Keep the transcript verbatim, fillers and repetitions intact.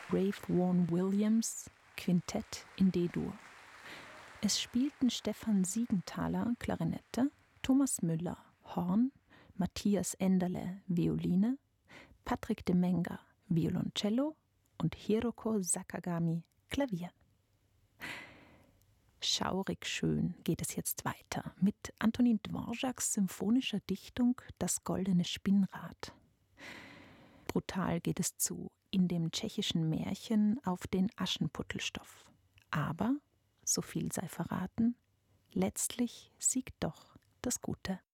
Ralph Vaughan Williams Quintett in D-Dur. Es spielten Stefan Siegenthaler Klarinette, Thomas Müller Horn, Matthias Enderle Violine, Patrick de Menger Violoncello und Hiroko Sakagami Klavier. Schaurig schön geht es jetzt weiter mit Antonin Dvořáks symphonischer Dichtung Das goldene Spinnrad. Brutal geht es zu in dem tschechischen Märchen auf den Aschenputtelstoff. Aber, so viel sei verraten, letztlich siegt doch das Gute.